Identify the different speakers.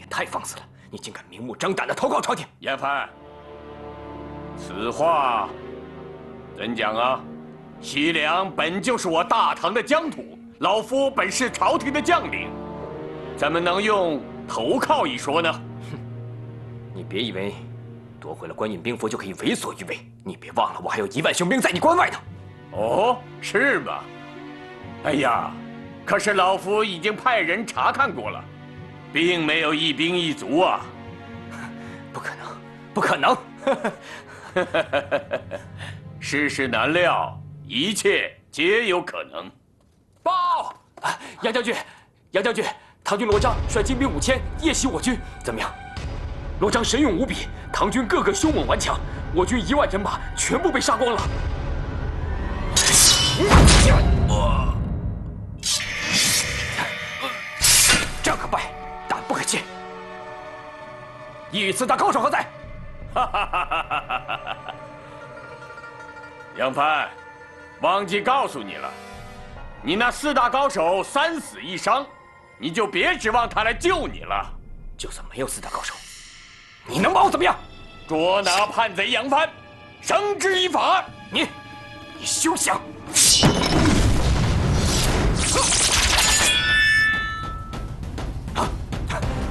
Speaker 1: 太放肆了！你竟敢明目张胆地投靠朝廷！
Speaker 2: 严藩，此话怎讲啊？西凉本就是我大唐的疆土，老夫本是朝廷的将领，怎么能用投靠一说呢？
Speaker 1: 哼，你别以为夺回了官印兵符就可以为所欲为。你别忘了，我还有1万雄兵在你关外呢。
Speaker 2: 哦，是吗？哎呀，可是老夫已经派人查看过了，并没有一兵一卒啊！
Speaker 1: 不可能，不可能！
Speaker 2: 世事难料，一切皆有可能。
Speaker 1: 报！杨将军，杨将军，唐军罗章率精兵5000夜袭我军，怎么样？罗章神勇无比，唐军个个凶猛顽强，我军1万人马全部被杀光了。这可败，胆不可泄。一4大高手何在？
Speaker 2: 杨帆，忘记告诉你了，你那4大高手3死1伤，你就别指望他来救你了。
Speaker 1: 就算没有4大高手，你能把我怎么样？
Speaker 2: 捉拿叛贼杨帆，绳之以法。
Speaker 1: 你休想！